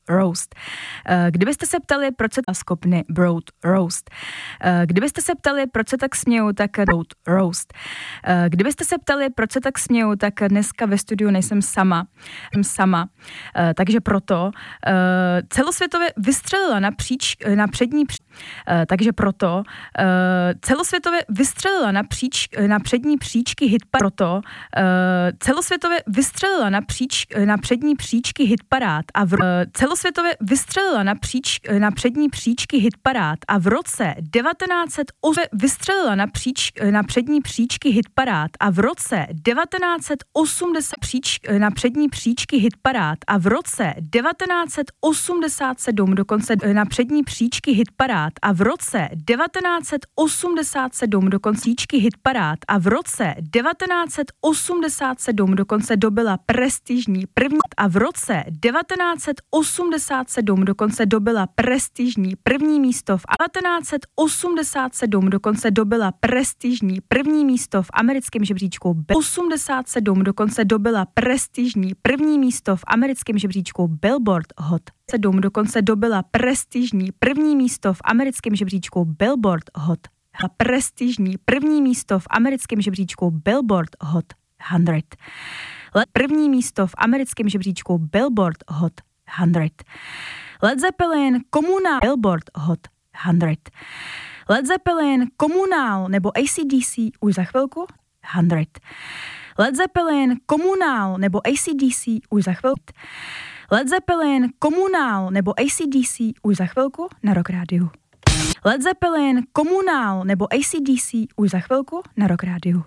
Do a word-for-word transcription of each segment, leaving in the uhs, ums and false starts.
roast. Kdybyste se ptali, proč se skupiny Broad Roast. Kdybyste se ptali, proč se tak směju, tak Broad Roast. Kdybyste se ptali, proč se tak směju, tak dneska ve studiu nejsem sama. Jsem sama. Takže proto celosvětově vystřelila na, příč, na přední pří, takže proto celosvětově vystřelila na, příč, na přední příčky hitparád. Proto celosvětově vystřelila na, příč, na přední příčky hitparád a v celosvětově vystřelila na, příč, na přední příčky hitparád a v roce devatenáct set osm vystřelila na, příč, na přední příčky hitparád a v roce devatenáct set osmdesát příč, na přední příčky hitparád a v roce devatenáct set osmdesát sedm dokonce na přední příčky hitparád a v roce devatenáct set osmdesát sedm dokonce příčky hitparád a v roce devatenáct set osmdesát sedm dokonce dobyla prestižní první a v roce devatenáct set osmdesát sedm dokonce dobyla prestižní první místo v devatenáct set osmdesát sedm dokonce dobyla prestižní první místo v americkém žebříčku osmdesát sedm dokonce dobyla prestižní první místo v americkém žebříčku Billboard Hot sedm dokonce dobyla prestižní první místo v americkém žebříčku Billboard Hot a prestižní první místo v americkém žebříčku Billboard Hot sto. Let první místo v americkém žebříčku Billboard Hot sto. Led Zeppelin, Komunál, Billboard Hot sto. Led Zeppelin, Komunál nebo A C D C už za chvilku sto. Led Zeppelin, Komunál nebo A C D C už za chvilku. Led Zeppelin, Komunál nebo A C D C už za chvilku na Rock Rádiu. Led Zeppelin, Komunál nebo A C D C už za chvilku na Rock Rádiu.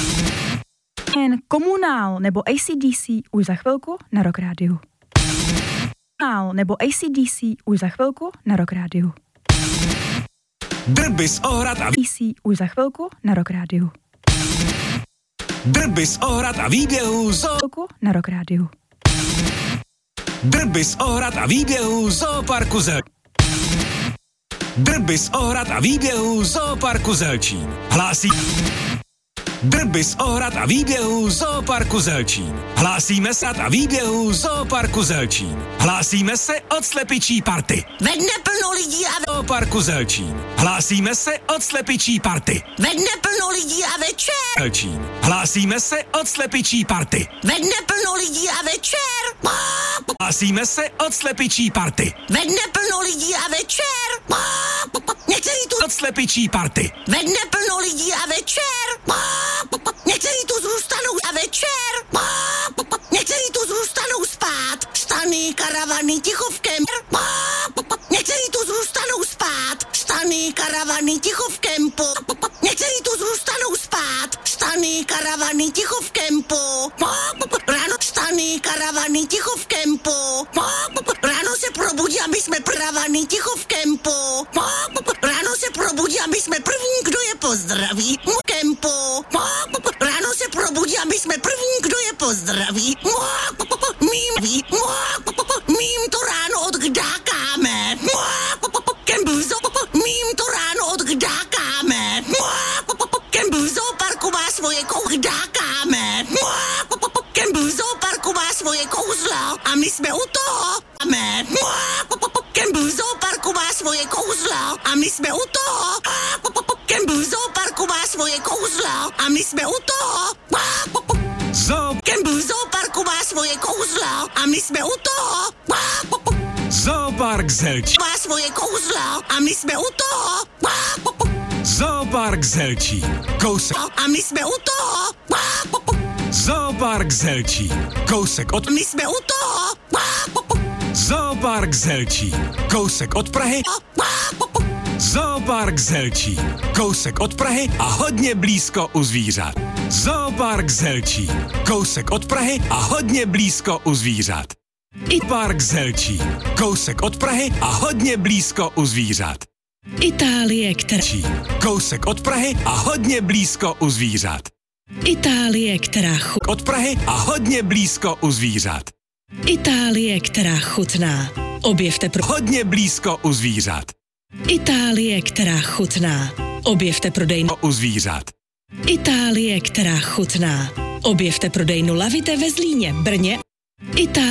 Komunál nebo A C D C už za chvilku na Rock Rádiu. Komunál nebo A C D C už za chvilku na Rock Rádiu. Drby z Ohrad a D C už za chvilku na Rock Rádiu. Drby z Ohrad a výběhů zo na Rock Rádiu. Drby z Ohrad a výběhů Zooparku Zel. Drby z Ohrad a výběhů Zooparku Zelčín. Hlásí Drby z Ohrad a výběhů Zooparku Zelčín. Hlásíme se a výběhů Zooparku Zelčín. Hlásíme se od slepičí party. Ve dne plno lidí a ve... Zooparku Zelčín. Hlásíme se od slepičí party. Ve dne plno lidí a večer. Zelčín. Hlásíme se od slepičí party. Ve dne plno lidí a večer. Hlásíme se od slepičí party. Ve dne plno lidí a večer. Některý tu... Od slepičí party. Ve dne plno lidí a večer. Některý tu zůstanou a večer. Některý tu zůstanou spát. Stany, karavany, tichovkem. Některý tu zůstanou spát. Stany, karavany, tichovkem. Některý tu zůstanou spát. Stany, karavany, tichovkem. Ráno stany, karavany, tichovkem. Ráno se probudí a my jsme pravany, tichovkem. Ráno se probudí a my jsme první, kdo je pozdraví. Kempo. Ráno se probudí a my jsme první, kdo je pozdraví. Mím, mím to ráno odkdákáme. Kemp v zoo, mím to ráno odkdákáme. Kemp v zooparku má svoje kouzlákáme. Kemp v zooparku má svoje kouzla a my jsme u toho. Kemp v zooparku má svoje kouzla a my jsme u toho. Kemp v zooparku má svoje kouzla a my jsme u toho. Zo Kemp v zooparku má svoje kouzla a my jsme u toho. Zoopark Zelčín. Má svoje kouzla a my jsme u toho. Zoopark Zelčín. Kousek. A my jsme u toho. Zoopark Zelčín. Kousek od... My jsme u toho. Zoopark Zelčín. Kousek od Prahy. Zoopark Zelčín. Kousek od Prahy a hodně blízko u zvířat. Zoopark Zelčín. Kousek od Prahy a hodně blízko u zvířat. I Park Zelčín. Kousek od Prahy a hodně blízko u zvířat. Itálie, která... Kousek od Prahy a hodně blízko u zvířat. Itálie, která chu... Od Prahy a hodně blízko u zvířat. Itálie, která chutná. Objevte pro... Hodně blízko u zvířat. Itálie, která chutná. Objevte prodejnu... U zvířat. Itálie, která chutná. Objevte prodejnu Lavite ve Zlíně, Brně. Itálie.